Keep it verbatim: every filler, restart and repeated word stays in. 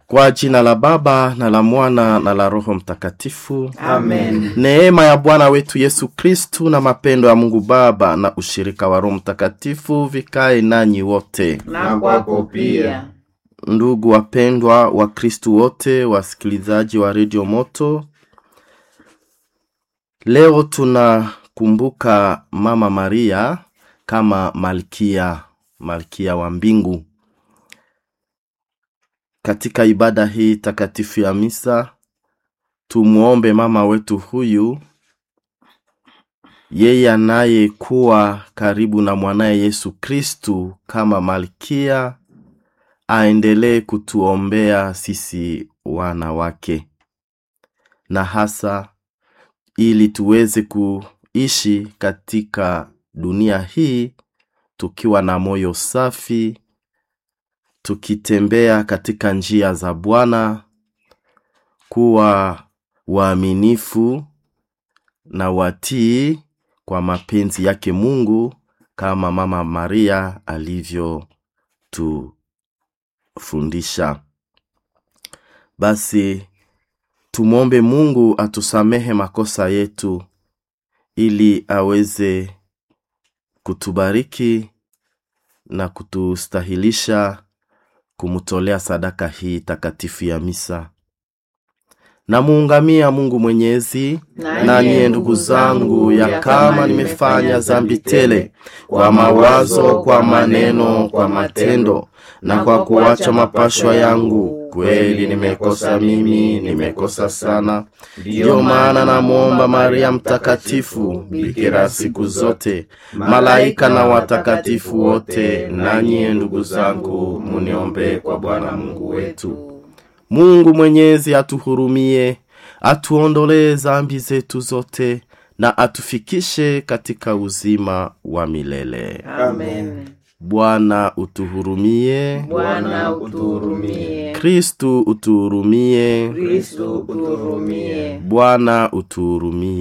Kwa jina la Baba na la Mwana na la Roho Mtakatifu. Amen. Neema ya Bwana wetu Yesu Kristu na mapendo ya Mungu Baba na ushirika wa Roho Mtakatifu vikae nanyi wote. Na kwako pia. Ndugu wapendwa wa Kristu wote, wasikilizaji wa Radio Moto, leo tunakumbuka Mama Maria kama malkia, malkia wa mbingu. Katika ibada hii takatifu ya misa, tumuombe mama wetu huyu, yeye anayekuwa karibu na mwanae Yesu Kristu kama malkia, aendelee kutuombea sisi wana wake, na hasa ili tuweze kuishi katika dunia hii tukiwa na moyo safi, tukitembea katika njia za Bwana, kuwa waaminifu na watii kwa mapenzi yake Mungu kama Mama Maria alivyo tufundisha. Basi tumwombe Mungu atusamehe makosa yetu ili aweze kutubariki na kutustahilisha kumutolea sadaka hii takatifu ya misa. Na muungamia Mungu Mwenyezi, na nyie ndugu zangu, ya kama nimefanya dhambi tele kwa mawazo, kwa maneno, kwa matendo na kwa kuacha mapashwa yangu, kweli nimekosa mimi, nimekosa sana. Ndio maana namuomba Maria mtakatifu, bikira siku zote, malaika na watakatifu wote, na nyie ndugu zangu, muniombe kwa Bwana Mungu wetu. Mungu Mwenyezi atuhurumie, atuondolee dhambi zetu zote, na atufikishe katika uzima wa milele. Amen. Bwana utuhurumie. Bwana utuhurumie. Kristu utuhurumie. Kristo utuhurumie. Bwana utuhurumie.